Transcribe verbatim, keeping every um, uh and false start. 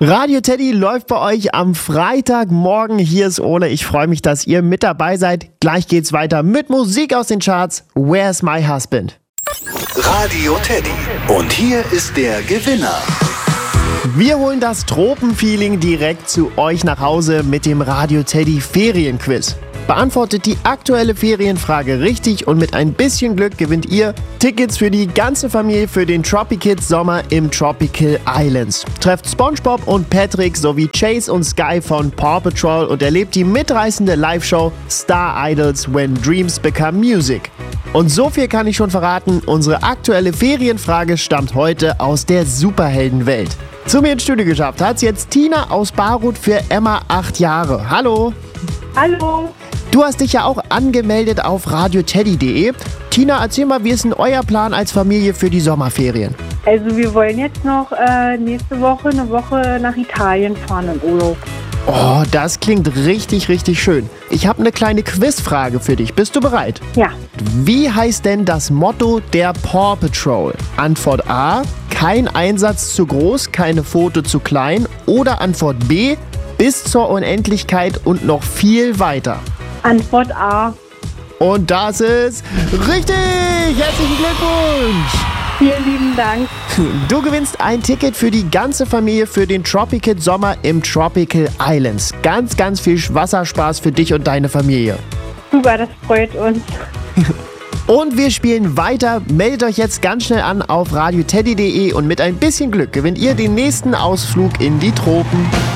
Radio Teddy läuft bei euch am Freitagmorgen. Hier ist Ole. Ich freue mich, dass ihr mit dabei seid. Gleich geht's weiter mit Musik aus den Charts. Where's My Husband? Radio Teddy. Und hier ist der Gewinner. Wir holen das Tropenfeeling direkt zu euch nach Hause mit dem Radio Teddy Ferienquiz. Beantwortet die aktuelle Ferienfrage richtig und mit ein bisschen Glück gewinnt ihr Tickets für die ganze Familie für den Tropikids Sommer im Tropical Islands. Trefft SpongeBob und Patrick sowie Chase und Sky von Paw Patrol und erlebt die mitreißende Live-Show Star Idols When Dreams Become Music. Und so viel kann ich schon verraten, unsere aktuelle Ferienfrage stammt heute aus der Superheldenwelt. Zu mir ins Studio geschafft hat's jetzt Tina aus Barut für Emma, acht Jahre. Hallo! Hallo! Du hast dich ja auch angemeldet auf radio teddy punkt de. Tina, erzähl mal, wie ist denn euer Plan als Familie für die Sommerferien? Also wir wollen jetzt noch äh, nächste Woche eine Woche nach Italien fahren im Urlaub. Oh, das klingt richtig, richtig schön. Ich habe eine kleine Quizfrage für dich. Bist du bereit? Ja. Wie heißt denn das Motto der Paw Patrol? Antwort A, kein Einsatz zu groß, keine Pfote zu klein. Oder Antwort B, bis zur Unendlichkeit und noch viel weiter. Antwort A. Und das ist richtig! Herzlichen Glückwunsch! Vielen lieben Dank. Du gewinnst ein Ticket für die ganze Familie für den Tropical Sommer im Tropical Islands. Ganz, ganz viel Wasserspaß für dich und deine Familie. Super, das freut uns. Und wir spielen weiter. Meldet euch jetzt ganz schnell an auf radio teddy punkt de und mit ein bisschen Glück gewinnt ihr den nächsten Ausflug in die Tropen.